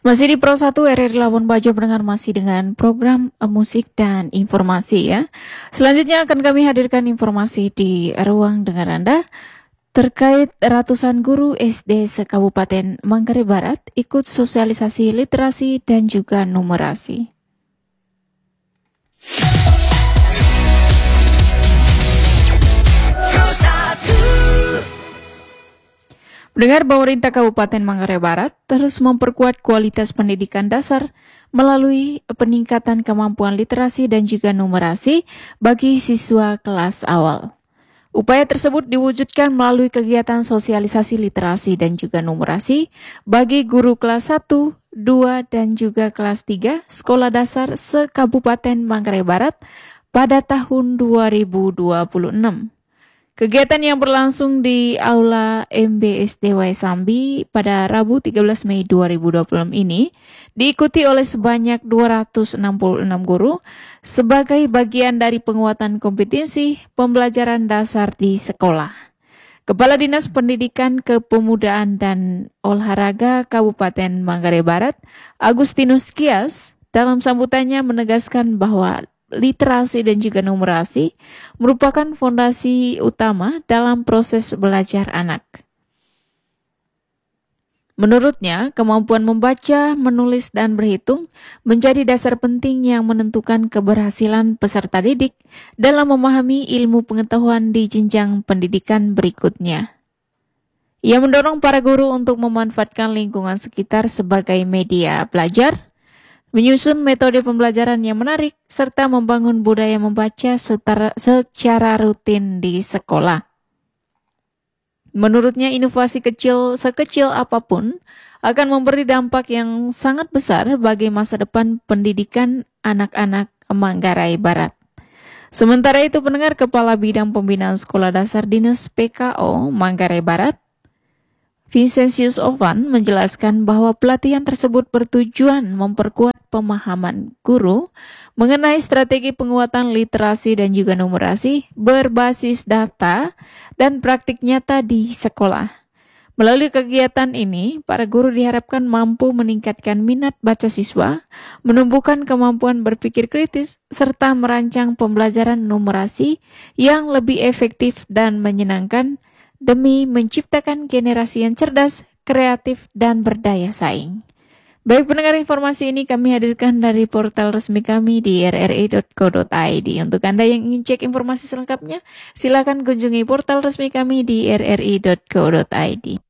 Masih di Pro 1 RRI Labuan Bajo pendengar, masih dengan program musik dan informasi ya. Selanjutnya akan kami hadirkan informasi di ruang dengar Anda terkait ratusan guru SD se-Kabupaten Manggarai Barat ikut sosialisasi literasi dan juga numerasi. Mendengar, pemerintah Kabupaten Manggarai Barat terus memperkuat kualitas pendidikan dasar melalui peningkatan kemampuan literasi dan juga numerasi bagi siswa kelas awal. Upaya tersebut diwujudkan melalui kegiatan sosialisasi literasi dan juga numerasi bagi guru kelas 1, 2, dan juga kelas 3 sekolah dasar se-Kabupaten Manggarai Barat pada tahun 2026. Kegiatan yang berlangsung di Aula MBSD Waisambi pada Rabu 13 Mei 2026 ini diikuti oleh sebanyak 266 guru sebagai bagian dari penguatan kompetensi pembelajaran dasar di sekolah. Kepala Dinas Pendidikan Kepemudaan dan Olahraga Kabupaten Manggarai Barat, Agustinus Kias, dalam sambutannya menegaskan bahwa literasi dan juga numerasi merupakan fondasi utama dalam proses belajar anak. Menurutnya, kemampuan membaca, menulis, dan berhitung menjadi dasar penting yang menentukan keberhasilan peserta didik dalam memahami ilmu pengetahuan di jenjang pendidikan berikutnya. Ia mendorong para guru untuk memanfaatkan lingkungan sekitar sebagai media belajar, menyusun metode pembelajaran yang menarik, serta membangun budaya membaca secara rutin di sekolah. Menurutnya, inovasi sekecil apapun akan memberi dampak yang sangat besar bagi masa depan pendidikan anak-anak Manggarai Barat. Sementara itu, pendengar, Kepala Bidang Pembinaan Sekolah Dasar Dinas PKO Manggarai Barat, Vincentius Ovan, menjelaskan bahwa pelatihan tersebut bertujuan memperkuat pemahaman guru mengenai strategi penguatan literasi dan juga numerasi berbasis data dan praktik nyata di sekolah. Melalui kegiatan ini, para guru diharapkan mampu meningkatkan minat baca siswa, menumbuhkan kemampuan berpikir kritis, serta merancang pembelajaran numerasi yang lebih efektif dan menyenangkan demi menciptakan generasi yang cerdas, kreatif, dan berdaya saing. Baik pendengar, informasi ini kami hadirkan dari portal resmi kami di rri.co.id. Untuk Anda yang ingin cek informasi selengkapnya, silakan kunjungi portal resmi kami di rri.co.id.